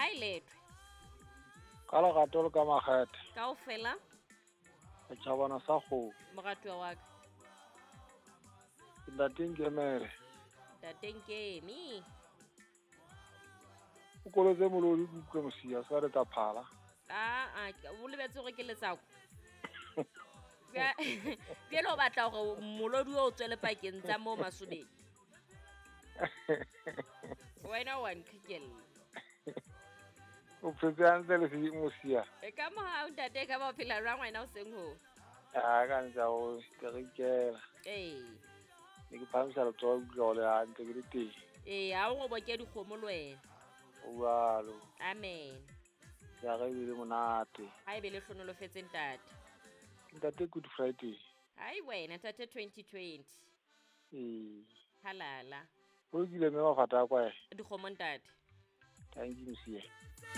Hai letwe. Ka legato le ka makgethe Kaofela setšhabana sa kgomo moratwa wa ka. ntateng kemere Tateng ke eme. o kolotse molodi kutlwe mosia sa re tsa phala O lebetse gore ke letsako. Bjelo o batla gore molodi o tswele pakeng tsa mo Masodeng. Wena wa nkikela. o phetse hantle le se mosia E ka mo ha ntate ka ba phela rang wena o seng ho. a ka ntse o sterikela ne ke phamisa letsoa utlwa go le hantle ke le teng ha o go boke dikgomo le wena. o bualo Amen. ya ge ebile monate Ha e be le hlonolofetse ntate. ntate Good Friday Hai wena tate 2020. Halala. o kile me wa fata kwa Dikgomo ntate. thank you mosia